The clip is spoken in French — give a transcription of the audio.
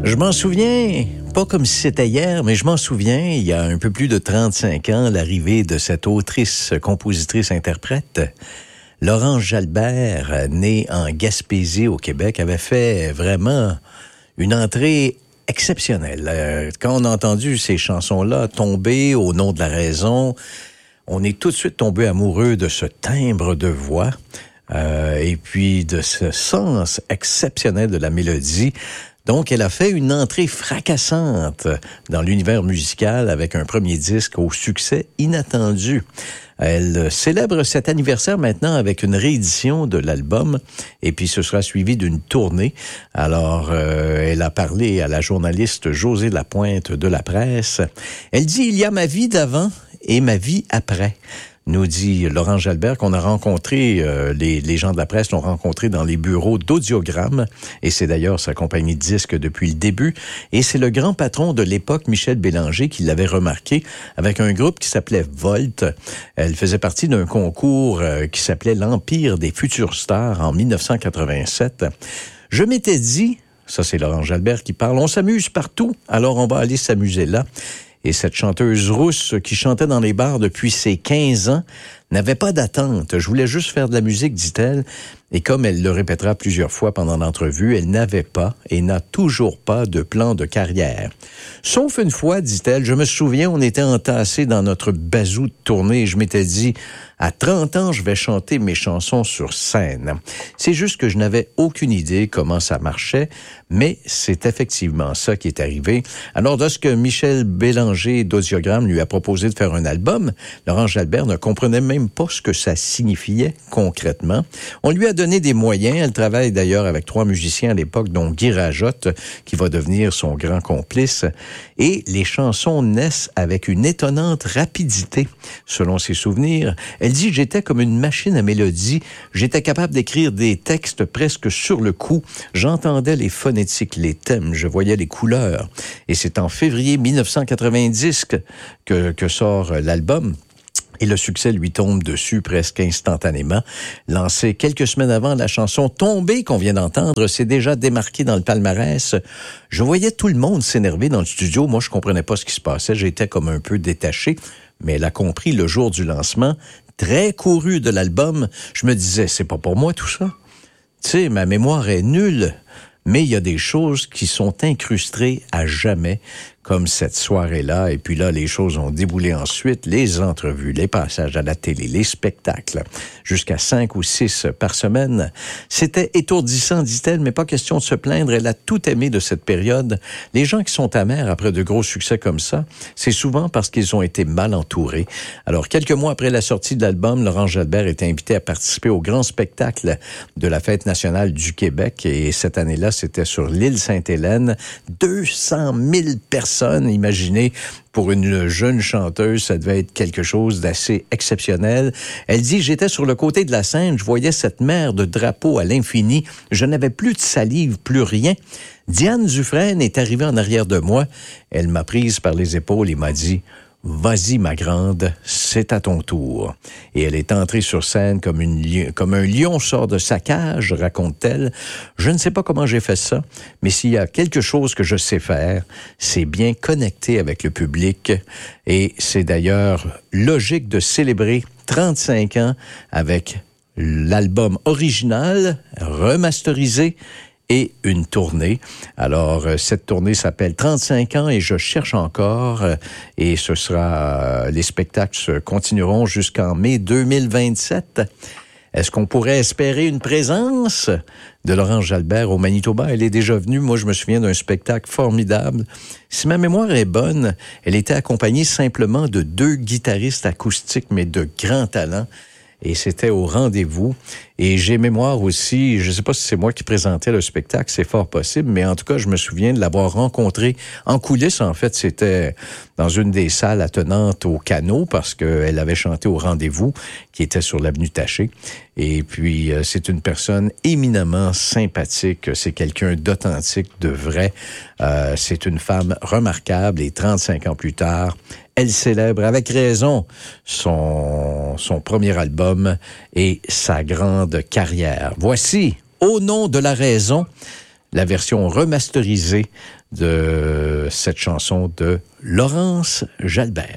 Je m'en souviens, pas comme si c'était hier, mais je m'en souviens, il y a un peu plus de 35 ans, l'arrivée de cette autrice, compositrice, interprète. Laurence Jalbert, née en Gaspésie au Québec, avait fait vraiment une entrée exceptionnelle. Quand on a entendu ces chansons-là tomber au nom de la raison, on est tout de suite tombé amoureux de ce timbre de voix. Et puis de ce sens exceptionnel de la mélodie. Donc, elle a fait une entrée fracassante dans l'univers musical avec un premier disque au succès inattendu. Elle célèbre cet anniversaire maintenant avec une réédition de l'album et puis ce sera suivi d'une tournée. Alors, elle a parlé à la journaliste Josée Lapointe de La Presse. Elle dit « Il y a ma vie d'avant et ma vie après ». Nous dit Laurence Jalbert qu'on a rencontré, les gens de La Presse l'ont rencontré dans les bureaux d'Audiogramme, et c'est d'ailleurs sa compagnie de disques depuis le début, et c'est le grand patron de l'époque, Michel Bélanger, qui l'avait remarqué avec un groupe qui s'appelait Volt. Elle faisait partie d'un concours qui s'appelait l'Empire des futures stars en 1987. Je m'étais dit, ça c'est Laurence Jalbert qui parle, on s'amuse partout, alors on va aller s'amuser là. Et cette chanteuse rousse qui chantait dans les bars depuis ses 15 ans n'avait pas d'attente. Je voulais juste faire de la musique, dit-elle. Et comme elle le répétera plusieurs fois pendant l'entrevue, elle n'avait pas et n'a toujours pas de plan de carrière. Sauf une fois, dit-elle, je me souviens, on était entassés dans notre bazou de tournée et je m'étais dit, à 30 ans, je vais chanter mes chansons sur scène. C'est juste que je n'avais aucune idée comment ça marchait, mais c'est effectivement ça qui est arrivé. Alors, lorsque Michel Bélanger d'Audiogramme lui a proposé de faire un album, Laurence Jalbert ne comprenait même pas ce que ça signifiait concrètement. On lui a donné des moyens. Elle travaille d'ailleurs avec 3 musiciens à l'époque, dont Guy Rajotte, qui va devenir son grand complice. Et les chansons naissent avec une étonnante rapidité. Selon ses souvenirs, elle dit « J'étais comme une machine à mélodie. J'étais capable d'écrire des textes presque sur le coup. J'entendais les phonétiques, les thèmes, je voyais les couleurs. » Et c'est en février 1990 que sort l'album. Et le succès lui tombe dessus presque instantanément. Lancé quelques semaines avant, la chanson « Tombée » qu'on vient d'entendre s'est déjà démarquée dans le palmarès. Je voyais tout le monde s'énerver dans le studio. Moi, je comprenais pas ce qui se passait. J'étais comme un peu détaché. Mais elle a compris le jour du lancement, très couru de l'album. Je me disais, c'est pas pour moi tout ça. Tu sais, ma mémoire est nulle. Mais il y a des choses qui sont incrustées à jamais, comme cette soirée-là. Et puis là, les choses ont déboulé ensuite. Les entrevues, les passages à la télé, les spectacles, jusqu'à 5 ou 6 par semaine. C'était étourdissant, dit-elle, mais pas question de se plaindre. Elle a tout aimé de cette période. Les gens qui sont amers après de gros succès comme ça, c'est souvent parce qu'ils ont été mal entourés. Alors, quelques mois après la sortie de l'album, Laurence Jalbert est invitée à participer au grand spectacle de la Fête nationale du Québec. Et cette année-là, c'était sur l'île Sainte-Hélène. 200 000 personnes, imaginez, pour une jeune chanteuse, ça devait être quelque chose d'assez exceptionnel. Elle dit, j'étais sur le côté de la scène, je voyais cette mer de drapeaux à l'infini, je n'avais plus de salive, plus rien. Diane Dufresne est arrivée en arrière de moi, elle m'a prise par les épaules et m'a dit, vas-y, ma grande, c'est à ton tour. Et elle est entrée sur scène comme un lion sort de sa cage, raconte-t-elle. Je ne sais pas comment j'ai fait ça, mais s'il y a quelque chose que je sais faire, c'est bien connecter avec le public. Et c'est d'ailleurs logique de célébrer 35 ans avec l'album original, remasterisé, et une tournée. Alors, cette tournée s'appelle 35 ans et je cherche encore et ce sera, les spectacles continueront jusqu'en mai 2027. Est-ce qu'on pourrait espérer une présence de Laurence Jalbert au Manitoba? Elle est déjà venue. Moi, je me souviens d'un spectacle formidable. Si ma mémoire est bonne, elle était accompagnée simplement de 2 guitaristes acoustiques, mais de grand talent. Et c'était au rendez-vous. Et j'ai mémoire aussi, je ne sais pas si c'est moi qui présentais le spectacle, c'est fort possible, mais en tout cas, je me souviens de l'avoir rencontré en coulisses. En fait, c'était dans une des salles attenantes au Canot, parce qu'elle avait chanté au rendez-vous, qui était sur l'avenue Taché. Et puis, c'est une personne éminemment sympathique. C'est quelqu'un d'authentique, de vrai. C'est une femme remarquable. Et 35 ans plus tard, elle célèbre avec raison son premier album et sa grande carrière. Voici, au nom de la raison, la version remasterisée de cette chanson de Laurence Jalbert.